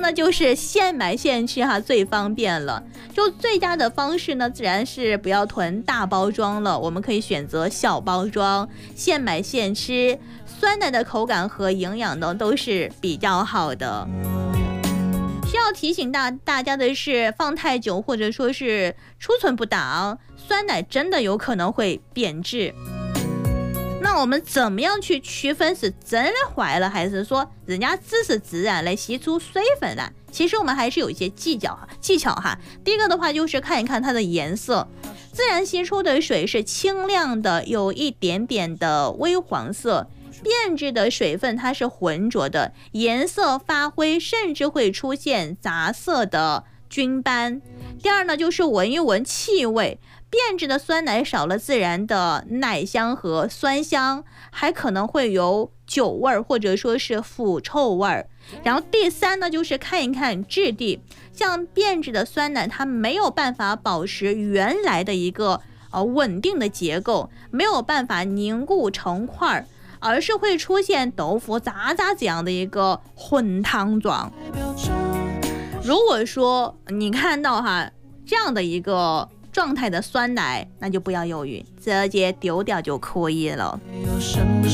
呢就是现买现吃哈，最方便了。就最佳的方式呢，自然是不要囤大包装了，我们可以选择小包装，现买现吃，酸奶的口感和营养呢都是比较好的。需要提醒大家的是，放太久或者说是储存不当，酸奶真的有可能会变质。那我们怎么样去区分是真的坏了，还是说人家只是自然来吸出水分来？其实我们还是有一些技巧哈。第一个的话就是看一看它的颜色，自然吸出的水是清亮的，有一点点的微黄色。变质的水分它是浑浊的，颜色发灰，甚至会出现杂色的菌斑。第二呢，就是闻一闻气味，变质的酸奶少了自然的奶香和酸香，还可能会有酒味或者说是腐臭味。然后第三呢，就是看一看质地，像变质的酸奶它没有办法保持原来的一个稳定的结构，没有办法凝固成块，而是会出现豆腐渣渣这样的一个混汤状。如果说你看到这样的一个状态的酸奶，那就不要犹豫，直接丢掉就可以了。